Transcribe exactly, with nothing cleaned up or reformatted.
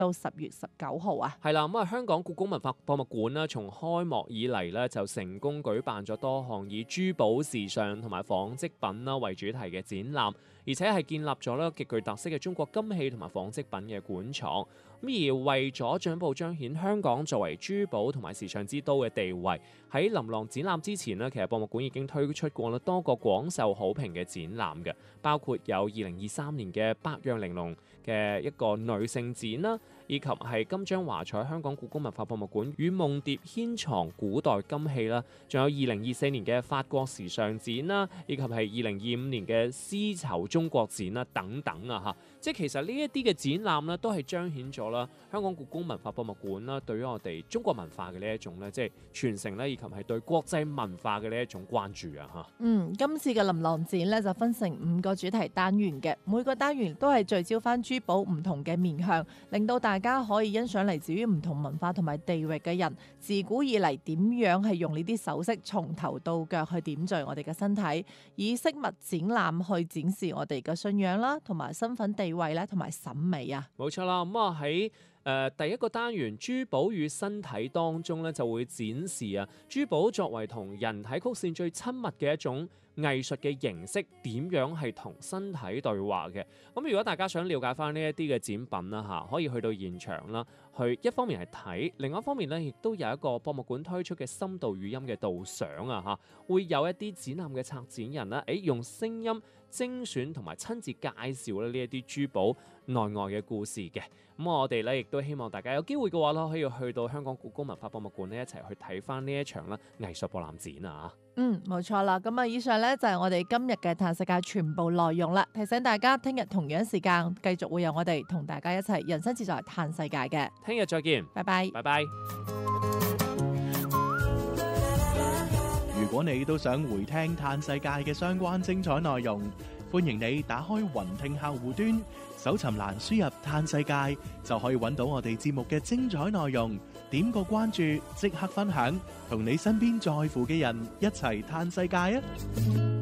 到十月十九號啊。 係啦，咁啊香港故宮文化博物館啦，從開幕以嚟咧就成功舉辦咗多項以珠寶、時尚同埋紡織品啦為主題嘅展覽，而且係建立咗咧極具特色嘅中國金器同埋紡織品嘅館藏。咁而為咗進一步彰顯香港作為珠寶同埋時尚之都嘅地位，喺琳琅展覽之前呢，其實博物館已經推出過啦多個廣受好評嘅展覽嘅，包括有二零二三年嘅百樣玲瓏嘅一個女性展啦，以及係金章華彩香港故宮文化博物館與夢蝶牽藏古代金器啦，仲有二零二四年嘅法國時尚展啦，以及係二零二五年嘅絲綢中國展啦等等啊嚇，即係其實呢一啲嘅展覽咧都係彰顯咗啦香港故宮文化博物館啦對於我哋中國文化嘅呢一種咧即係傳承咧，以及係對國際文化嘅呢一種關注啊嚇。 嗯，今次嘅琳琅展咧就分成五個主題單元嘅，每個單元都係聚焦翻珠寶唔同嘅面向，令到大家可以欣賞嚟自於唔同文化同埋地域嘅人自古以嚟點樣係用呢啲首飾從頭到腳去點綴我哋嘅身體，以飾物展覽去展示我哋嘅信仰啦，同埋身份地位咧，同埋審美啊。 冇錯啦，咁啊喺誒第一個單元珠寶與身體當中咧，就會展示啊珠寶作為同人體曲線最親密嘅一種藝術嘅形式，點樣係同身體對話嘅。咁如果大家想了解翻呢一啲嘅展品啦嚇，可以去到現場啦，去一方面係睇，另外一方面咧亦都有一個博物館推出嘅深度語音嘅導賞啊嚇，會有一啲展覽嘅策展人啦，誒用聲音精選同埋親自介紹咧呢一啲珠寶內外嘅故事嘅。咁我哋咧亦都希望大家有機會嘅話咧，可以去到香港故宮文化博物館咧一齊去睇翻呢一場啦藝術博覽展啊！ 嗯，冇錯啦。咁啊，以上咧就係我哋今日嘅嘆世界全部內容啦。提醒大家，聽日同樣時間繼續會有我哋同大家一齊人生自在嘆世界嘅。 聽日再見， 拜拜， 拜拜。 如果你都想回聽嘆世界嘅相關精彩內容，歡迎你打開雲聽客戶端，搜尋欄輸入嘆世界，就可以揾到我哋節目嘅精彩內容。點個關注，即刻分享，同你身邊在乎嘅人一齊嘆世界啊！